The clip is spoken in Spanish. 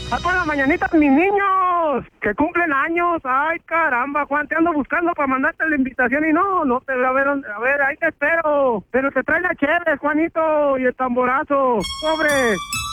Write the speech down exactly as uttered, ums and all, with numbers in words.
¡Ah, por las mañanitas, mis niños! ¡Que cumplen años! ¡Ay, caramba, Juan! Te ando buscando para mandarte la invitación y no, no te... A ver, a ver, ahí te espero. Pero te trae la chévere, Juanito, y el tamborazo. ¡Sobre!